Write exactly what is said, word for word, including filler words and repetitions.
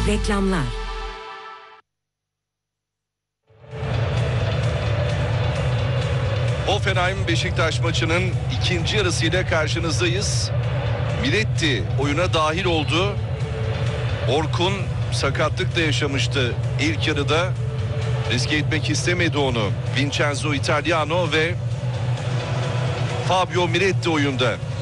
Reklamlar. Hoffenheim Beşiktaş maçının ikinci yarısıyla karşınızdayız. Miretti oyuna dahil oldu. Orkun sakatlık da yaşamıştı ilk yarıda. Riske etmek istemedi onu. Vincenzo Italiano ve Fabio Miretti oyunda.